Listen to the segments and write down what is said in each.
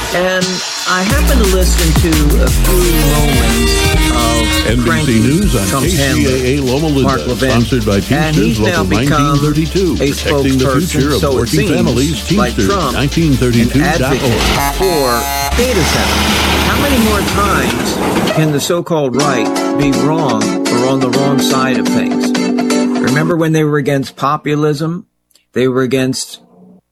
And I happened to listen to a few moments of NBC News on Trump's KCAA Loma Mark Linda, Levin. sponsored by And he's Teamsters now Local become 1932, a protecting the spokesperson, future of so it working seems, families. like Teamsters Trump, an 1932.org. advocate for data centers. How many more times can the so-called right be wrong or on the wrong side of things? Remember when they were against populism? They were against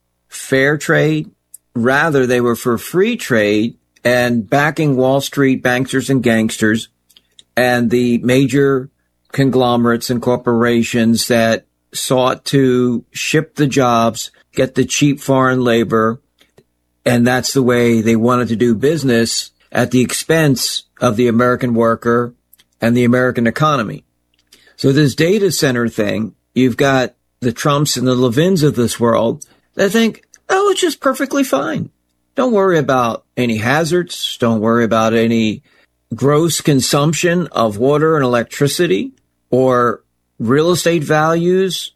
fair trade. Rather, they were for free trade and backing Wall Street banksters and gangsters and the major conglomerates and corporations that sought to ship the jobs, get the cheap foreign labor, and that's the way they wanted to do business at the expense of the American worker and the American economy. So this data center thing, you've got the Trumps and the Levins of this world that think, oh, it's just perfectly fine. Don't worry about any hazards. Don't worry about any gross consumption of water and electricity or real estate values.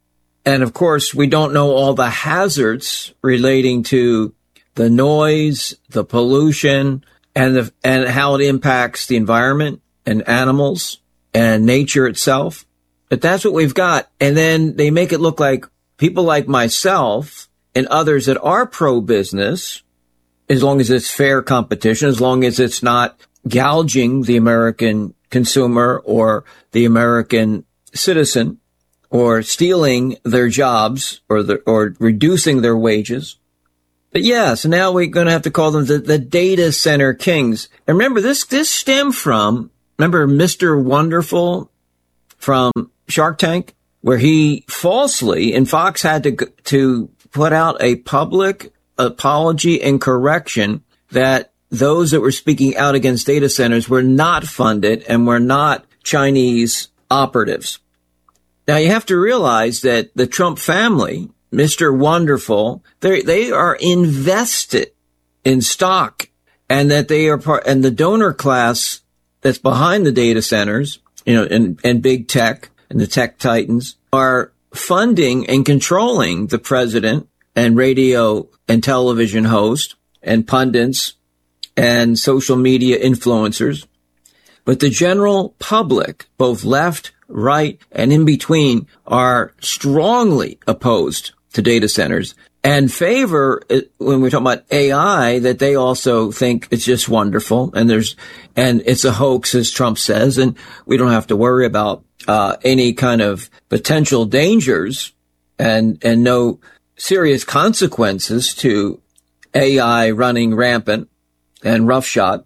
And of course, we don't know all the hazards relating to the noise, the pollution, and how it impacts the environment and animals and nature itself. But that's what we've got. And then they make it look like people like myself and others that are pro-business, as long as it's fair competition, as long as it's not gouging the American consumer or the American citizen or stealing their jobs or reducing their wages. But yeah, so now we're going to have to call them the data center kings. And remember, this stemmed from, remember Mr. Wonderful from Shark Tank, where he falsely, and Fox had to put out a public apology and correction that those that were speaking out against data centers were not funded and were not Chinese operatives. Now you have to realize that the Trump family, Mr. Wonderful, they are invested in stock, and that they are part, and the donor class that's behind the data centers, and big tech and the tech titans are funding and controlling the president and radio and television host and pundits and social media influencers. But the general public, both left, right, and in between, are strongly opposed to data centers and favor, when we're talking about AI, that they also think it's just wonderful and it's a hoax, as Trump says, and we don't have to worry about any kind of potential dangers and no serious consequences to AI running rampant and roughshod.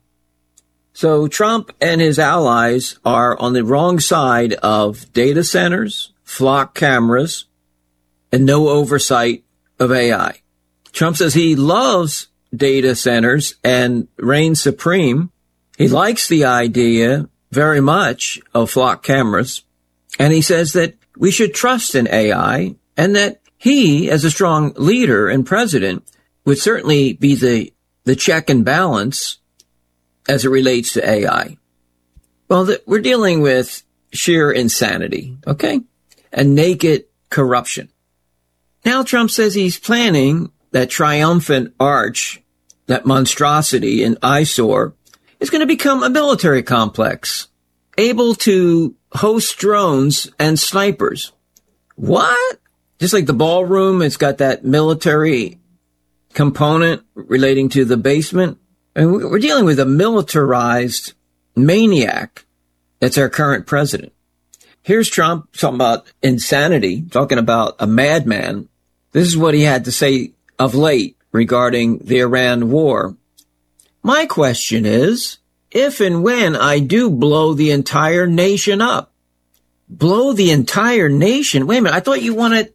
So Trump and his allies are on the wrong side of data centers, flock cameras, and no oversight of AI. Trump says he loves data centers and reigns supreme. He likes the idea very much of flock cameras. And he says that we should trust in AI and that he, as a strong leader and president, would certainly be the check and balance as it relates to AI. Well, we're dealing with sheer insanity, okay? And naked corruption. Now Trump says he's planning that triumphant arch, that monstrosity and eyesore, is going to become a military complex, able to host drones and snipers. What? Just like the ballroom, it's got that military component relating to the basement. And we're dealing with a militarized maniac that's our current president. Here's Trump talking about insanity, talking about a madman. This is what he had to say of late regarding the Iran war. My question is, if and when I do blow the entire nation up, blow the entire nation? Wait a minute, I thought you wanted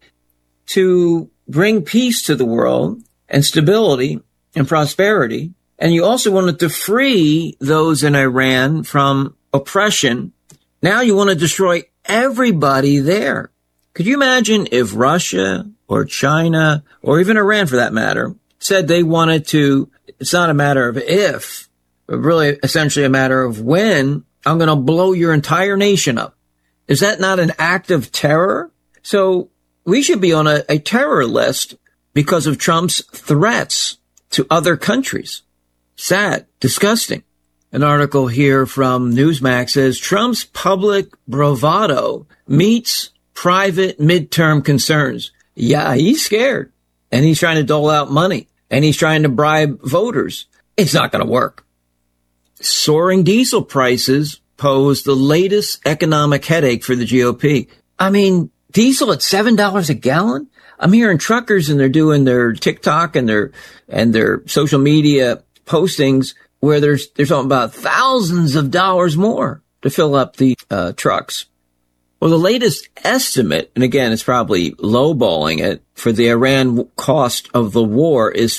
to bring peace to the world and stability and prosperity. And you also wanted to free those in Iran from oppression. Now you want to destroy everybody there. Could you imagine if Russia or China or even Iran, for that matter, said they wanted to, it's not a matter of if, but really essentially a matter of when, I'm going to blow your entire nation up. Is that not an act of terror? So we should be on a terror list because of Trump's threats to other countries. Sad, disgusting. An article here from Newsmax says Trump's public bravado meets private midterm concerns. Yeah, he's scared. And he's trying to dole out money. And he's trying to bribe voters. It's not going to work. Soaring diesel prices pose the latest economic headache for the GOP. I mean, diesel at $7 a gallon? I'm hearing truckers and they're doing their TikTok and their social media postings where they're talking about thousands of dollars more to fill up the trucks. Well, the latest estimate, and again, it's probably lowballing it, for the Iran cost of the war is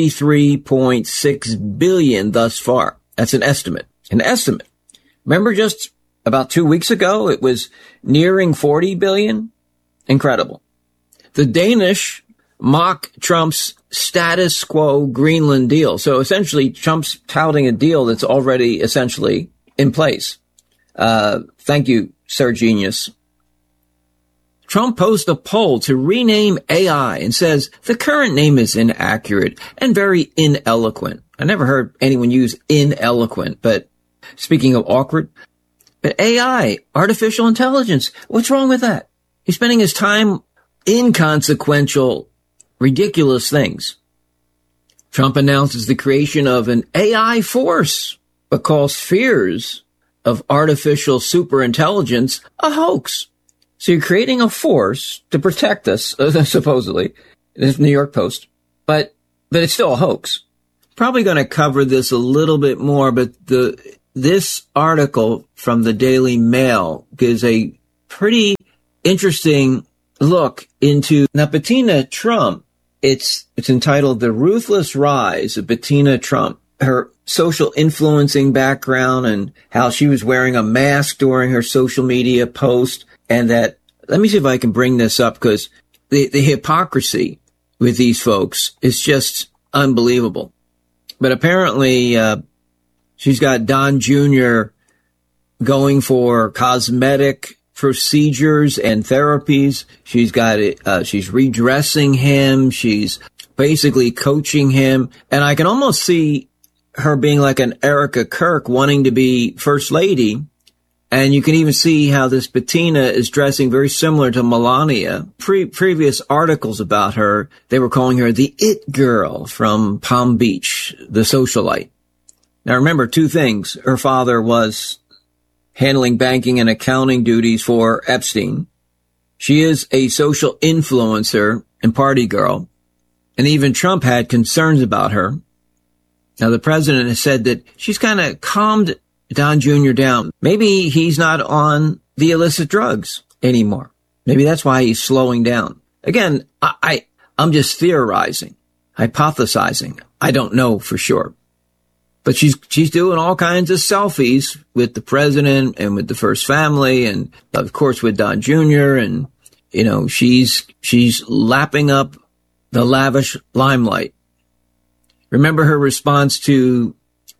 $43.6 billion thus far. That's an estimate. An estimate. Remember just about 2 weeks ago, it was nearing 40 billion? Incredible. The Danish mock Trump's status quo Greenland deal. So essentially, Trump's touting a deal that's already essentially in place. Thank you, Sir Genius. Trump posted a poll to rename AI and says the current name is inaccurate and very ineloquent. I never heard anyone use ineloquent, but speaking of awkward, but AI, artificial intelligence, what's wrong with that? He's spending his time inconsequential, ridiculous things. Trump announces the creation of an AI force, but calls fears of artificial superintelligence a hoax. So you're creating a force to protect us, supposedly. It's New York Post. But it's still a hoax. Probably going to cover this a little bit more, but this article from the Daily Mail gives a pretty interesting look into now Bettina Trump. It's entitled The Ruthless Rise of Bettina Trump. Her social influencing background and how she was wearing a mask during her social media post. And that, let me see if I can bring this up because the hypocrisy with these folks is just unbelievable. But apparently, she's got Don Jr. going for cosmetic procedures and therapies. She's got it. She's redressing him. She's basically coaching him. And I can almost see her being like an Erica Kirk wanting to be first lady. And you can even see how this Bettina is dressing very similar to Melania. Previous articles about her, they were calling her the it girl from Palm Beach, the socialite. Now remember two things. Her father was handling banking and accounting duties for Epstein. She is a social influencer and party girl. And even Trump had concerns about her. Now the president has said that she's kind of calmed Don Jr. down. Maybe he's not on the illicit drugs anymore. Maybe that's why he's slowing down. Again, I'm just theorizing, hypothesizing. I don't know for sure. But she's doing all kinds of selfies with the president and with the first family and of course with Don Jr. And, you know, she's lapping up the lavish limelight. Remember her response to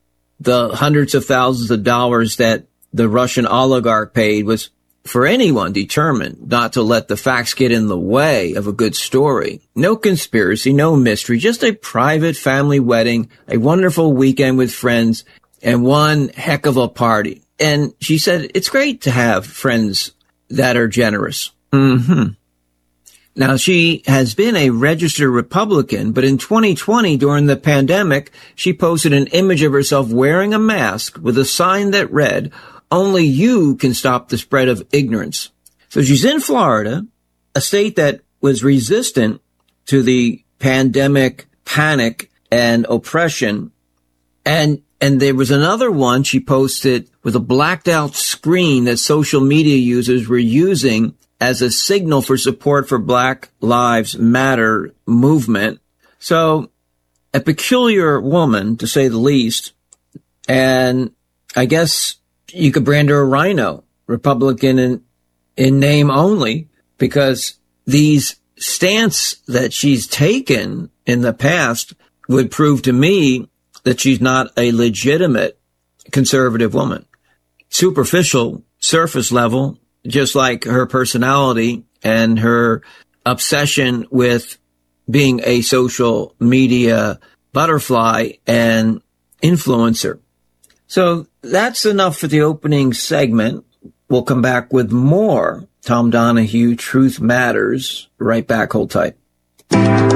the hundreds of thousands of dollars that the Russian oligarch paid was for anyone determined not to let the facts get in the way of a good story. No conspiracy, no mystery, just a private family wedding, a wonderful weekend with friends, and one heck of a party. And she said, it's great to have friends that are generous. Now, she has been a registered Republican, but in 2020, during the pandemic, she posted an image of herself wearing a mask with a sign that read, only you can stop the spread of ignorance. So she's in Florida, a state that was resistant to the pandemic panic and oppression. And there was another one she posted with a blacked out screen that social media users were using as a signal for support for Black Lives Matter movement. So a peculiar woman, to say the least. And I guess you could brand her a rhino, Republican in name only, because these stance that she's taken in the past would prove to me that she's not a legitimate conservative woman. Superficial, surface level, just like her personality and her obsession with being a social media butterfly and influencer. So that's enough for the opening segment. We'll come back with more Tom Donahue, Truth Matters. Right back, hold tight.